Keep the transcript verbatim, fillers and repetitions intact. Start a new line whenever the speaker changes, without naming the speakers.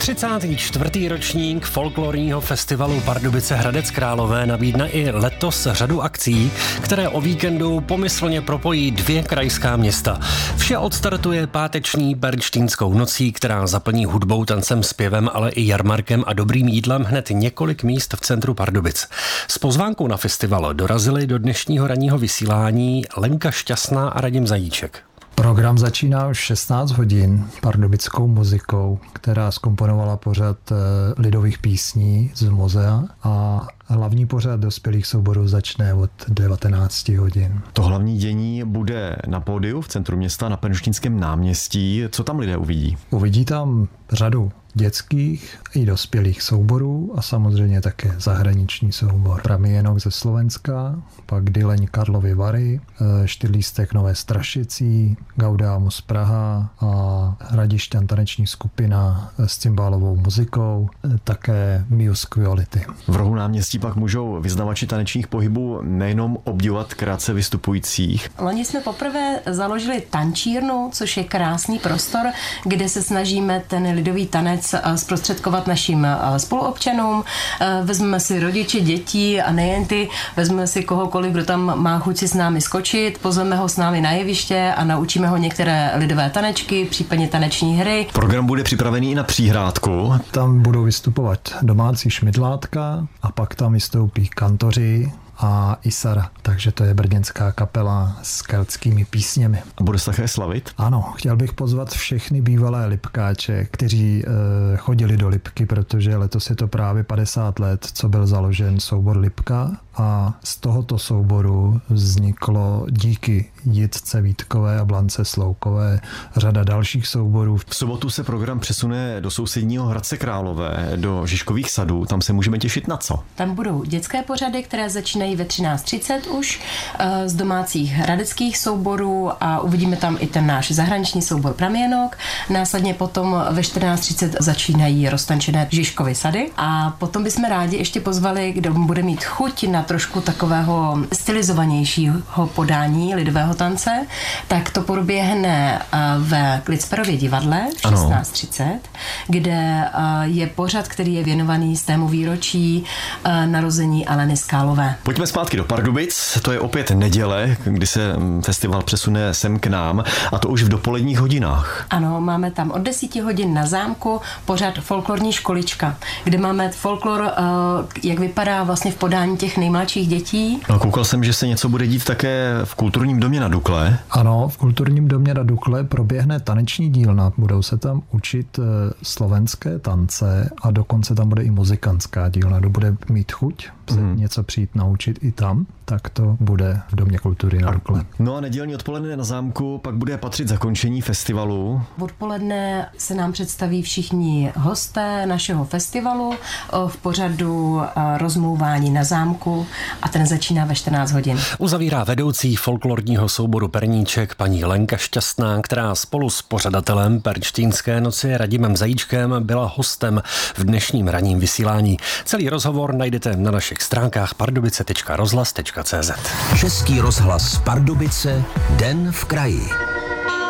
třicátý čtvrtý ročník folklorního festivalu Pardubice Hradec Králové nabídne i letos řadu akcí, které o víkendu pomyslně propojí dvě krajská města. Vše odstartuje páteční Bernštínskou nocí, která zaplní hudbou, tancem, zpěvem, ale i jarmarkem a dobrým jídlem hned několik míst v centru Pardubic. S pozvánkou na festival dorazili do dnešního ranního vysílání Lenka Šťastná a Radim Zajíček.
Program začíná už šestnáct hodin pardubickou muzikou, která zkomponovala pořad lidových písní z muzea a hlavní pořad dospělých souborů začne od devatenáct hodin.
To hlavní dění bude na pódiu v centru města na Bernštínském náměstí. Co tam lidé uvidí?
Uvidí tam řadu dětských i dospělých souborů a samozřejmě také zahraniční soubor. Pramienok ze Slovenska, pak Dyleň Karlovy Vary, Štyrlístek Nové Strašicí, Gaudeamus Praha a Hradišťan taneční skupina s cymbálovou muzikou, také Mius Quality.
V rohu náměstí pak můžou vyznavači tanečních pohybů nejenom obdivovat krátce vystupujících.
Loni jsme poprvé založili tančírnu, což je krásný prostor, kde se snažíme ten lidový tanec zprostředkovat našim spoluobčanům. Vezmeme si rodiče, dětí a nejen ty, vezmeme si kohokoliv, kdo tam má chuť si s námi skočit, pozveme ho s námi na jeviště a naučíme ho některé lidové tanečky, případně taneční hry.
Program bude připravený i na Příhrádku.
Tam budou vystupovat domácí šmidlátka a pak tam vystoupí kantoři a Isara, takže to je brněnská kapela s keltskými písněmi.
A bude se také slavit?
Ano, chtěl bych pozvat všechny bývalé lipkáče, kteří e, chodili do Lipky, protože letos je to právě padesát let, co byl založen soubor Lipka a z tohoto souboru vzniklo díky Jitce Vítkové a Blance Sloukové řada dalších souborů.
V sobotu se program přesune do sousedního Hradce Králové, do Žižkových sadů. Tam se můžeme těšit na co?
Tam budou dětské pořady, které začínají ve třináct třicet už z domácích hradeckých souborů a uvidíme tam i ten náš zahraniční soubor Pramienok. Následně potom ve čtrnáct třicet začínají roztančené Žižkovy sady a potom bychom rádi ještě pozvali, kdo bude mít chuť na trošku takového stylizovanějšího podání lidového tance, tak to proběhne ve Klicperově divadle v šestnáct třicet, kde je pořad, který je věnovaný z tému výročí narození Aleny Skálové.
Pojďme zpátky do Pardubic, to je opět neděle, kdy se festival přesune sem k nám a to už v dopoledních hodinách.
Ano, máme tam od deseti hodin na zámku pořad Folklorní školička, kde máme folklor, jak vypadá vlastně v podání těch nejmladších dětí.
No, koukal jsem, že se něco bude dít také v kulturním domě na Dukle.
Ano, v kulturním domě na Dukle proběhne taneční dílna, budou se tam učit slovenské tance a dokonce tam bude i muzikantská dílna, kdo bude mít chuť se hmm. něco přijít naučit i tam, tak to bude v Domě kultury na Dukle.
No a nedělní odpoledne na zámku pak bude patřit zakončení festivalu.
Odpoledne se nám představí všichni hosté našeho festivalu v pořadu Rozmlouvání na zámku a ten začíná ve čtrnáct hodin.
Uzavírá vedoucí folklorního souboru Perníček paní Lenka Šťastná, která spolu s pořadatelem Bernštínské noci Radimem Zajíčkem byla hostem v dnešním ranním vysílání. Celý rozhovor najdete na našich stránkách pardubice tečka rozhlas tečka cé zet.
Český rozhlas Pardubice, den v kraji.